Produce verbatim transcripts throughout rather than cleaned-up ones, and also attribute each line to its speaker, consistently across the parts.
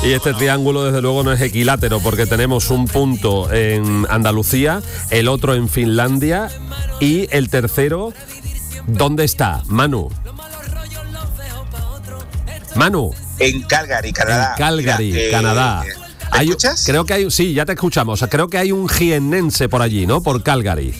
Speaker 1: Y este triángulo desde luego no es equilátero porque tenemos un punto en Andalucía, el otro en Finlandia y el tercero, ¿dónde está? Manu. Manu.
Speaker 2: En Calgary, Canadá.
Speaker 1: En Calgary,
Speaker 2: Mira, eh,
Speaker 1: Canadá.
Speaker 2: ¿Me
Speaker 1: hay,
Speaker 2: escuchas?
Speaker 1: Creo que hay, sí, ya te escuchamos. Creo que hay un jiennense por allí, ¿no? Por Calgary.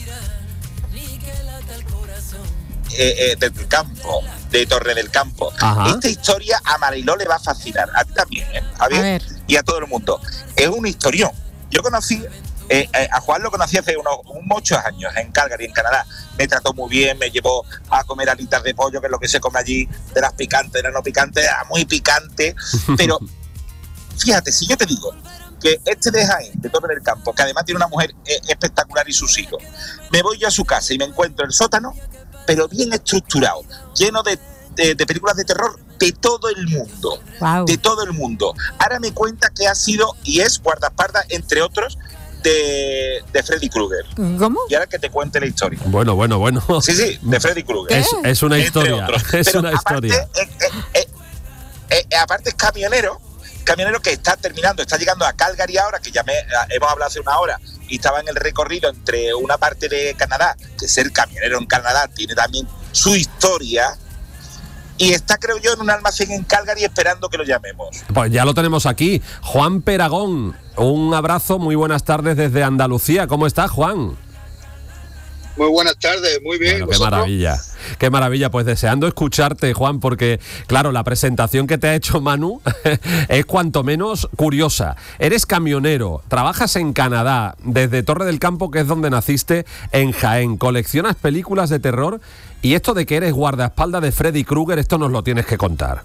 Speaker 2: Eh, eh, del campo, de Torre del Campo.
Speaker 1: Ajá.
Speaker 2: Esta historia a Mariló le va a fascinar, a ti también, ¿eh? A ver,
Speaker 3: A ver.
Speaker 2: y a todo el mundo. Es un historión. Yo conocí, eh, eh, a Juan lo conocí hace unos muchos años en Calgary, en Canadá. Me trató muy bien, me llevó a comer alitas de pollo, que es lo que se come allí, de las picantes, de las no picantes, era muy picante. Pero fíjate, si yo te digo que este de Jaén, de Torre del Campo, que además tiene una mujer eh, espectacular y sus hijos, me voy yo a su casa y me encuentro el sótano, pero bien estructurado, lleno de, de, de películas de terror de todo el mundo,
Speaker 3: Wow.
Speaker 2: de todo el mundo. Ahora me cuenta que ha sido y es guardaespaldas, entre otros, de, de Freddy Krueger.
Speaker 3: ¿Cómo?
Speaker 2: Y ahora que te cuente la historia.
Speaker 1: Bueno, bueno, bueno.
Speaker 2: Sí, sí, de Freddy Krueger.
Speaker 1: Es, es una
Speaker 2: Entre
Speaker 1: historia.
Speaker 2: otros.
Speaker 1: Es
Speaker 2: Pero
Speaker 1: una
Speaker 2: aparte,
Speaker 1: historia.
Speaker 2: eh, eh, eh, eh, eh, aparte es camionero, camionero que está terminando, está llegando a Calgary ahora, que ya me, hemos hablado hace una hora, y estaba en el recorrido entre una parte de Canadá, que ser camionero en Canadá tiene también su historia, y está, creo yo, en un almacén en Calgary esperando que lo llamemos.
Speaker 1: Pues ya lo tenemos aquí. Juan Peragón, un abrazo, muy buenas tardes desde Andalucía. ¿Cómo estás, Juan?
Speaker 4: Muy buenas tardes, muy bien.
Speaker 1: Bueno, qué maravilla, qué maravilla. Pues deseando escucharte, Juan, porque, claro, la presentación que te ha hecho Manu es cuanto menos curiosa. Eres camionero, trabajas en Canadá, desde Torre del Campo, que es donde naciste, en Jaén, coleccionas películas de terror, y esto de que eres guardaespaldas de Freddy Krueger, esto nos lo tienes que contar.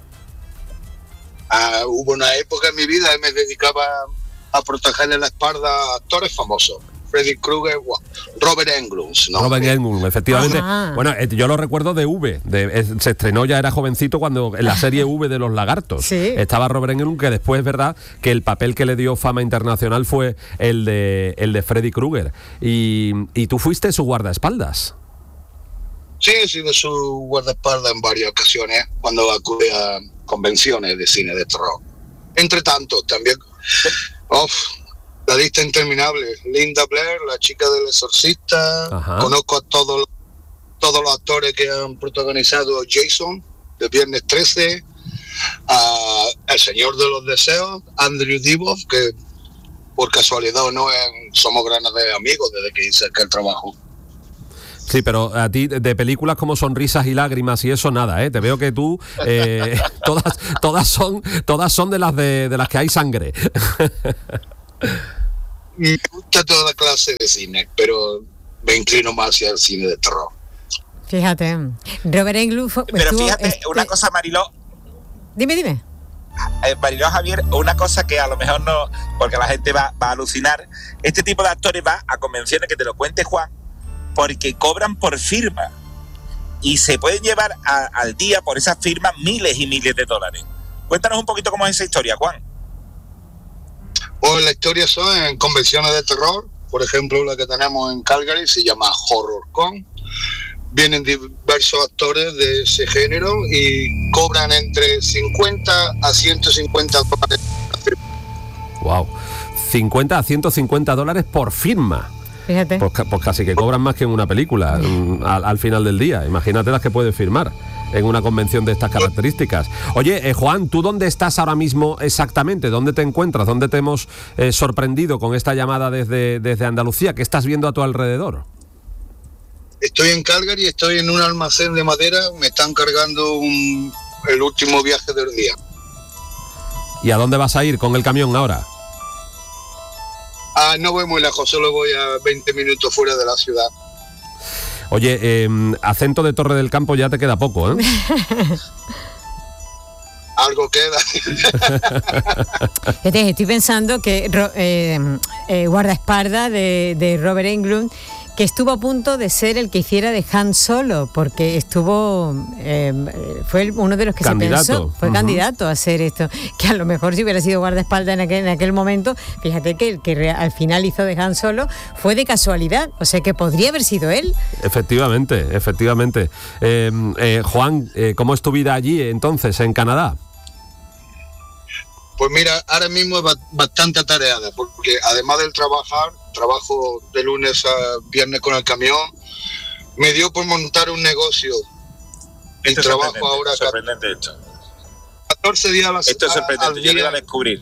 Speaker 4: Ah, hubo una época en mi vida que me dedicaba a protegerle la espalda a actores famosos. Freddy Krueger, Robert Englund, ¿no?
Speaker 1: Robert Englund, efectivamente.
Speaker 3: Ajá.
Speaker 1: Bueno, eh, yo lo recuerdo de V. De, eh, se estrenó, ya era jovencito, cuando en la serie V de los lagartos.
Speaker 3: Sí.
Speaker 1: Estaba Robert Englund, que después es verdad que el papel que le dio fama internacional fue el de el de Freddy Krueger. Y, y tú fuiste su guardaespaldas.
Speaker 4: Sí, he sido su guardaespaldas en varias ocasiones cuando acude a convenciones de cine de terror. Entre tanto, también... Uf, la lista interminable. Linda Blair, la chica del exorcista.
Speaker 1: Ajá.
Speaker 4: Conozco a todos, todos los actores que han protagonizado Jason, de Viernes trece, a El Señor de los Deseos, Andrew Divoff, que por casualidad o no en, somos grandes amigos desde que hice aquel trabajo.
Speaker 1: Sí, pero a ti de películas como Sonrisas y Lágrimas y eso nada, ¿eh? Te veo que tú eh, todas todas son todas son de las de, de las que hay sangre.
Speaker 4: Me gusta toda clase de cine, pero me inclino más hacia el cine de terror.
Speaker 3: Fíjate, Robert Englund fue,
Speaker 2: Pero
Speaker 3: estuvo,
Speaker 2: fíjate,
Speaker 3: este-
Speaker 2: una cosa, Mariló,
Speaker 3: Dime, dime.
Speaker 2: eh, Mariló Javier, una cosa que a lo mejor no, porque la gente va, va a alucinar, este tipo de actores va a convenciones, que te lo cuente Juan, porque cobran por firma y se pueden llevar a, al día por esas firmas miles y miles de dólares. Cuéntanos un poquito cómo es esa historia, Juan.
Speaker 4: Pues la historia son en convenciones de terror, por ejemplo la que tenemos en Calgary se llama HorrorCon. Vienen diversos actores de ese género y cobran entre cincuenta a ciento cincuenta dólares.
Speaker 1: Wow. cincuenta a ciento cincuenta dólares por firma.
Speaker 3: Fíjate.
Speaker 1: Pues, ca- pues casi que cobran más que en una película mm, al, al final del día. Imagínate las que puedes firmar en una convención de estas características. Oye, eh, Juan, ¿tú dónde estás ahora mismo exactamente? ¿Dónde te encuentras? ¿Dónde te hemos eh, sorprendido con esta llamada desde, desde Andalucía? ¿Qué estás viendo a tu alrededor?
Speaker 4: Estoy en Calgary, estoy en un almacén de madera, me están cargando un, el último viaje del día.
Speaker 1: ¿Y a dónde vas a ir con el camión ahora?
Speaker 4: Ah, no voy muy lejos, solo voy a veinte minutos fuera de la ciudad.
Speaker 1: Oye, eh, acento de Torre del Campo ya te queda poco, ¿eh?
Speaker 4: Algo queda.
Speaker 3: Fíjate, estoy pensando que ro- eh, eh, guardaespaldas de, de Robert Englund, que estuvo a punto de ser el que hiciera de Han Solo, porque estuvo eh, fue el- uno de los que
Speaker 1: Candidato.
Speaker 3: se pensó, fue
Speaker 1: Ujú.
Speaker 3: candidato a hacer esto, que a lo mejor si hubiera sido guardaespaldas en aquel, en aquel momento, fíjate que el que re- al final hizo de Han Solo fue de casualidad, o sea que podría haber sido él.
Speaker 1: Efectivamente, efectivamente. Eh, eh, Juan, eh, ¿cómo es tu vida allí entonces, en Canadá?
Speaker 4: Pues Pues mira, ahora mismo es bastante atareada, porque además del trabajar, trabajo de lunes a viernes con el camión, me dio por montar un negocio. El
Speaker 2: esto
Speaker 4: trabajo
Speaker 2: sorprendente,
Speaker 4: ahora
Speaker 2: sorprendente esto.
Speaker 4: catorce días a la semana.
Speaker 2: Esto es sorprendente, yo lo iba a descubrir.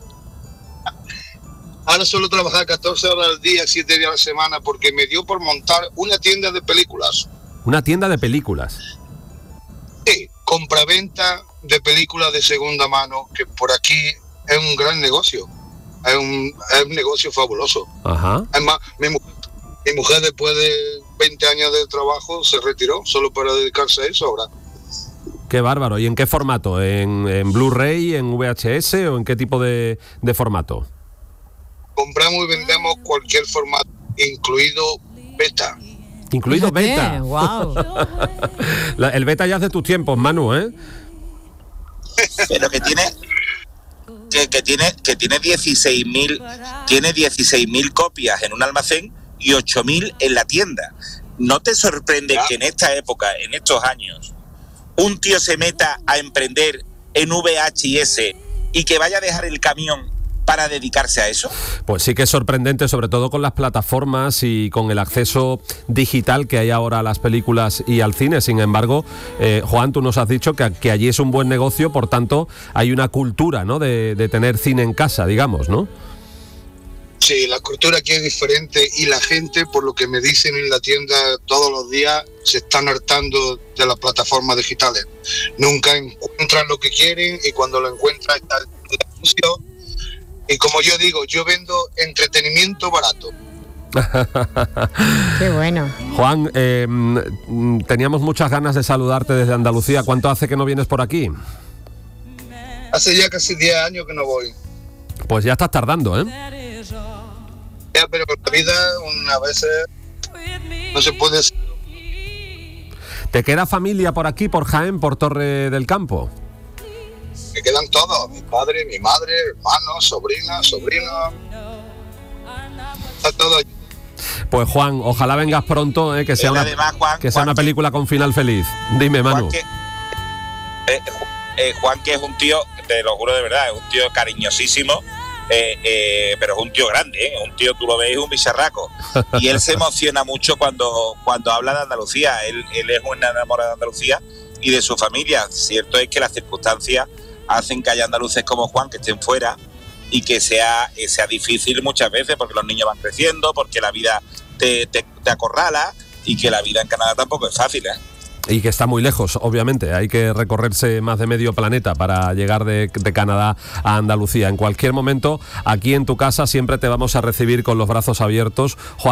Speaker 4: Ahora solo trabajar catorce horas al día, siete días a la semana, porque me dio por montar una tienda de películas.
Speaker 1: Una tienda de películas.
Speaker 4: Sí, compraventa de películas de segunda mano, que por aquí es un gran negocio. Es un, es un negocio fabuloso.
Speaker 1: Ajá.
Speaker 4: Además, mi mujer, mi mujer después de veinte años de trabajo se retiró solo para dedicarse a eso ahora.
Speaker 1: Qué bárbaro. ¿Y en qué formato? ¿En, en Blu-ray, en V H S o en qué tipo de, de formato?
Speaker 4: Compramos y vendemos cualquier formato, incluido beta.
Speaker 1: Incluido
Speaker 3: Fíjate,
Speaker 1: beta.
Speaker 3: Wow.
Speaker 1: La- el beta ya hace tus tiempos, Manu, ¿eh?
Speaker 2: Pero que tiene que, que tiene que tiene dieciséis mil tiene dieciséis mil copias en un almacén y ocho mil en la tienda. ¿No te sorprende
Speaker 4: ¿Ya?
Speaker 2: que en esta época, en estos años, un tío se meta a emprender en V H S y que vaya a dejar el camión para dedicarse a eso?
Speaker 1: Pues sí que es sorprendente, sobre todo con las plataformas y con el acceso digital que hay ahora a las películas y al cine. Sin embargo, eh, Juan, tú nos has dicho que, que allí es un buen negocio, por tanto, hay una cultura, ¿no?, de, de tener cine en casa, digamos, ¿no?
Speaker 4: Sí, la cultura aquí es diferente y la gente, por lo que me dicen en la tienda todos los días, se están hartando de las plataformas digitales. Nunca encuentran lo que quieren y cuando lo encuentran está el anuncio. Y como yo digo, yo vendo entretenimiento barato.
Speaker 3: Qué bueno.
Speaker 1: Juan, eh, mm, teníamos muchas ganas de saludarte desde Andalucía. ¿Cuánto hace que no vienes por aquí?
Speaker 4: Hace ya casi diez años que no voy.
Speaker 1: Pues ya estás tardando, ¿eh?
Speaker 4: Ya, pero la vida una vez no se puede...
Speaker 1: ¿Te queda familia por aquí, por Jaén, por Torre del Campo?
Speaker 4: Me quedan todos, mi padre, mi madre, hermanos, sobrinas, sobrinos. Está todo allí.
Speaker 1: Pues Juan, ojalá vengas pronto, ¿eh? que sea,
Speaker 2: Pero
Speaker 1: una,
Speaker 2: además, Juan,
Speaker 1: que sea
Speaker 2: Juan,
Speaker 1: una película con final feliz. Dime, Manu.
Speaker 2: Juan que, eh, Ju- eh, Juan, que es un tío, te lo juro de verdad, es un tío cariñosísimo, eh, eh, pero es un tío grande, ¿eh? Un tío, tú lo ves, es un bicharraco. Y él se emociona mucho cuando, cuando habla de Andalucía. Él, él es un enamorado de Andalucía y de su familia. Cierto es que las circunstancias hacen que haya andaluces como Juan que estén fuera y que sea, eh, sea difícil muchas veces porque los niños van creciendo, porque la vida te, te, te acorrala y que la vida en Canadá tampoco es fácil, ¿eh?
Speaker 1: Y que está muy lejos, obviamente. Hay que recorrerse más de medio planeta para llegar de, de Canadá a Andalucía. En cualquier momento, aquí en tu casa siempre te vamos a recibir con los brazos abiertos. Juan,